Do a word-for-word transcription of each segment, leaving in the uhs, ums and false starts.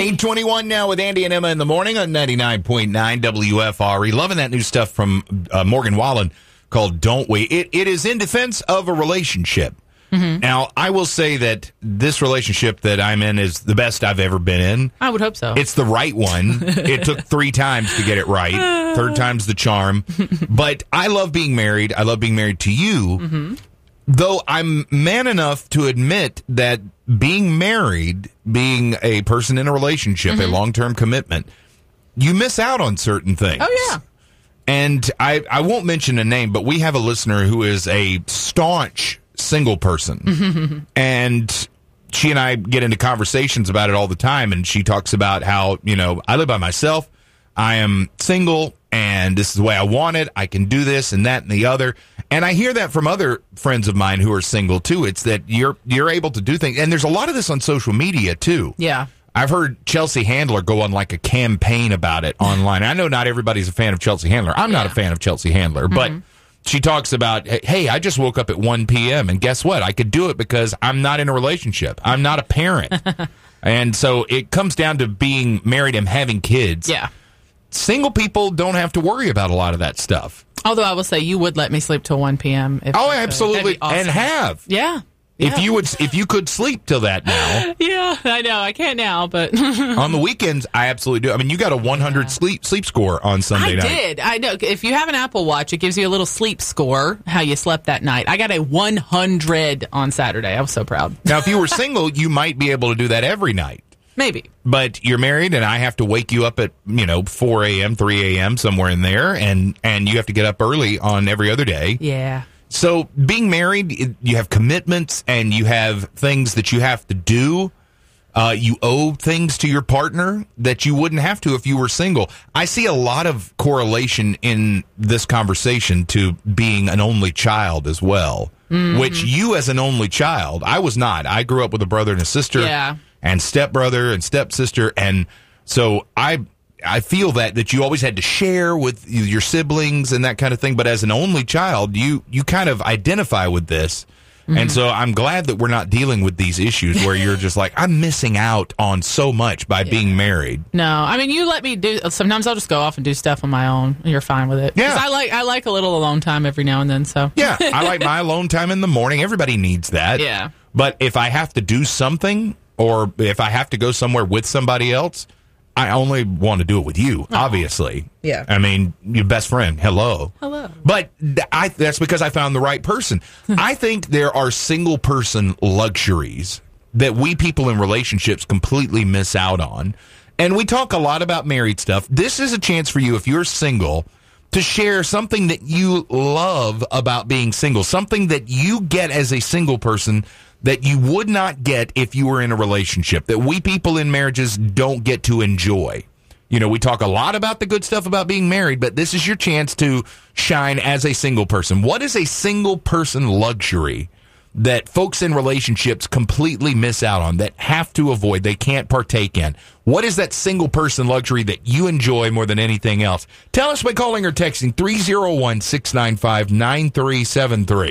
eight twenty-one now with Andy and Emma in the morning on ninety-nine point nine W F R E. Loving that new stuff from uh, Morgan Wallen called Don't We. It, it is in defense of a relationship. Mm-hmm. Now, I will say that this relationship that I'm in is the best I've ever been in. I would hope so. It's the right one. It took three times to get it right. Third time's the charm. But I love being married. I love being married to you. Mm-hmm. Though I'm man enough to admit that being married, being a person in a relationship, mm-hmm. a long-term commitment, you miss out on certain things. Oh, yeah. And I, I won't mention a name, but we have a listener who is a staunch single person. And she and I get into conversations about it all the time. And she talks about how, you know, I live by myself. I am single, and this is the way I want it. I can do this and that and the other. And I hear that from other friends of mine who are single, too. It's that you're you're able to do things. And there's a lot of this on social media, too. Yeah. I've heard Chelsea Handler go on like a campaign about it online. I know not everybody's a fan of Chelsea Handler. I'm not yeah. a fan of Chelsea Handler, but mm-hmm. she talks about, hey, I just woke up at one p.m. and guess what? I could do it because I'm not in a relationship. I'm not a parent. And so it comes down to being married and having kids. Yeah. Single people don't have to worry about a lot of that stuff. Although I will say you would let me sleep till one p.m. If oh, absolutely. Awesome. And have. Yeah. If yeah. you would, if you could sleep till that now. Yeah, I know. I can't now, but on the weekends, I absolutely do. I mean, you got a one hundred yeah. sleep sleep score on Sunday I night. I did. I know. If you have an Apple Watch, it gives you a little sleep score, how you slept that night. I got a one hundred on Saturday. I was so proud. Now, if you were single, you might be able to do that every night. Maybe. But you're married, and I have to wake you up at, you know, four a.m., three a.m., somewhere in there, and, and you have to get up early on every other day. Yeah. So being married, you have commitments and you have things that you have to do. Uh, you owe things to your partner that you wouldn't have to if you were single. I see a lot of correlation in this conversation to being an only child as well, mm-hmm. which you as an only child, I was not. I grew up with a brother and a sister yeah. and stepbrother and stepsister. And so I... I feel that, that you always had to share with your siblings and that kind of thing. But as an only child, you, you kind of identify with this. Mm-hmm. And so I'm glad that we're not dealing with these issues where you're just like, I'm missing out on so much by yeah. being married. No, I mean, you let me do, sometimes I'll just go off and do stuff on my own. And you're fine with it. Yeah. I like, I like a little alone time every now and then. So yeah, I like my alone time in the morning. Everybody needs that. Yeah. But if I have to do something or if I have to go somewhere with somebody else, I only want to do it with you, oh. obviously. Yeah. I mean, your best friend. Hello. Hello. But th- I, that's because I found the right person. I think there are single person luxuries that we people in relationships completely miss out on. And we talk a lot about married stuff. This is a chance for you, if you're single, to share something that you love about being single, something that you get as a single person that you would not get if you were in a relationship, that we people in marriages don't get to enjoy. You know, we talk a lot about the good stuff about being married, but this is your chance to shine as a single person. What is a single person luxury that folks in relationships completely miss out on, that have to avoid, they can't partake in? What is that single person luxury that you enjoy more than anything else? Tell us by calling or texting three oh one, six nine five, nine three seven three.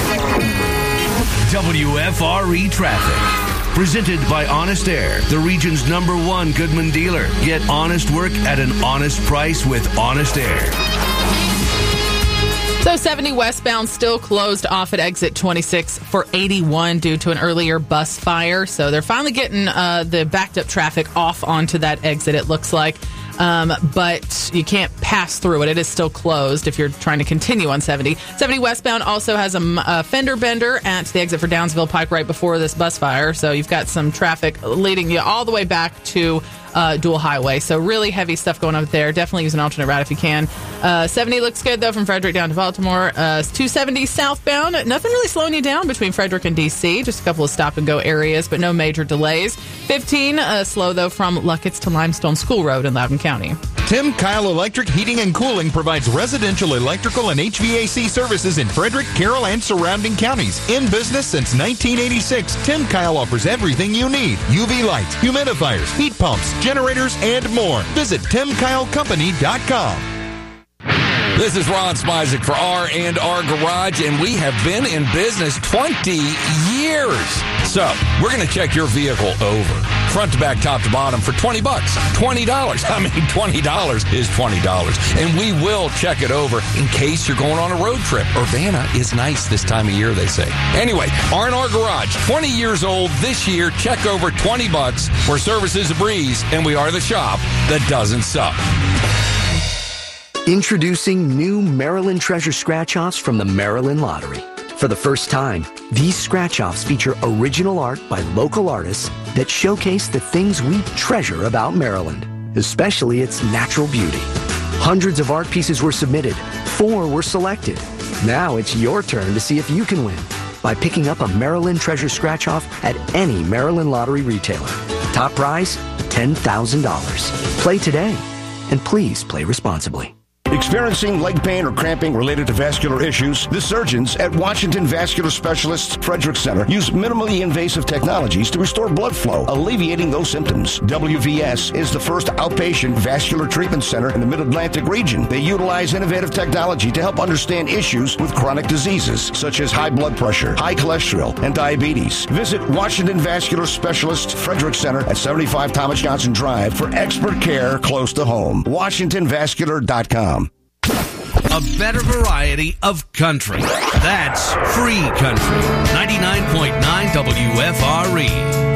W F R E Traffic. Presented by Honest Air, the region's number one Goodman dealer. Get honest work at an honest price with Honest Air. So seventy westbound still closed off at exit twenty-six for eighty-one due to an earlier bus fire. So they're finally getting uh, the backed up traffic off onto that exit, it looks like. Um, but you can't pass through it. It is still closed if you're trying to continue on seventy. seventy westbound also has a, a fender bender at the exit for Downsville Pike right before this bus fire. So you've got some traffic leading you all the way back to uh, Dual Highway. So really heavy stuff going on there. Definitely use an alternate route if you can. Uh, seventy looks good, though, from Frederick down to Baltimore. Uh, two seventy southbound. Nothing really slowing you down between Frederick and D C. Just a couple of stop-and-go areas, but no major delays. fifteen, uh, slow, though, from Luckett's to Limestone School Road in Loudoun County. Tim Kyle Electric Heating and Cooling provides residential electrical and H V A C services in Frederick, Carroll, and surrounding counties. In business since nineteen eighty-six, Tim Kyle offers everything you need. U V lights, humidifiers, heat pumps, generators, and more. Visit tim kyle company dot com. This is Ron Smizek for R and R Garage, and we have been in business twenty years. So, we're going to check your vehicle over, front to back, top to bottom, for twenty bucks. twenty dollars. I mean, twenty dollars is twenty dollars. And we will check it over in case you're going on a road trip. Urbana is nice this time of year, they say. Anyway, R and R Garage, twenty years old this year. Check over twenty bucks, where service is a breeze, and we are the shop that doesn't suck. Introducing new Maryland Treasure Scratch-Offs from the Maryland Lottery. For the first time, these scratch-offs feature original art by local artists that showcase the things we treasure about Maryland, especially its natural beauty. Hundreds of art pieces were submitted. Four were selected. Now it's your turn to see if you can win by picking up a Maryland Treasure Scratch-Off at any Maryland Lottery retailer. Top prize, ten thousand dollars. Play today, and please play responsibly. Experiencing leg pain or cramping related to vascular issues? The surgeons at Washington Vascular Specialists Frederick Center use minimally invasive technologies to restore blood flow, alleviating those symptoms. W V S is the first outpatient vascular treatment center in the Mid-Atlantic region. They utilize innovative technology to help understand issues with chronic diseases, such as high blood pressure, high cholesterol, and diabetes. Visit Washington Vascular Specialists Frederick Center at seventy-five Thomas Johnson Drive for expert care close to home. Washington Vascular dot com. A better variety of country. That's free country. ninety-nine point nine W F R E.